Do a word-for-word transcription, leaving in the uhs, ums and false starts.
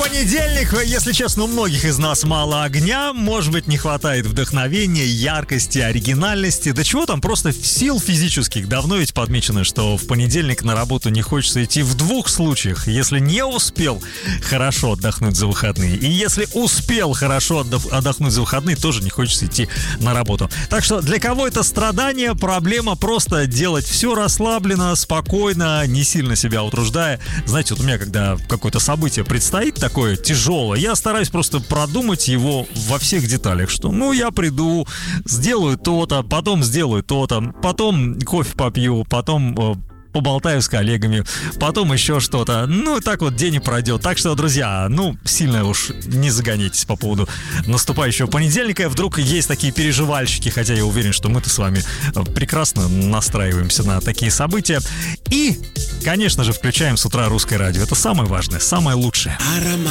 Понедельник, если честно, у многих из нас мало огня, может быть, не хватает вдохновения, яркости, оригинальности, да чего там, просто сил физических. Давно ведь подмечено, что в понедельник на работу не хочется идти в двух случаях. Если не успел хорошо отдохнуть за выходные, и если успел хорошо отдохнуть за выходные, тоже не хочется идти на работу. Так что для кого это страдание, проблема просто делать все расслабленно, спокойно, не сильно себя утруждая. Знаете, вот у меня, когда какое-то событие предстоит такое тяжелое, я стараюсь просто продумать его во всех деталях, что ну я приду, сделаю то-то, потом сделаю то-то, потом кофе попью, потом э, поболтаю с коллегами, потом еще что-то. Ну, так вот день и пройдет. Так что, друзья, ну, сильно уж не загоняйтесь по поводу наступающего понедельника. Вдруг есть такие переживальщики, хотя я уверен, что мы-то с вами прекрасно настраиваемся на такие события. И, конечно же, включаем с утра русское радио. Это самое важное, самое лучшее.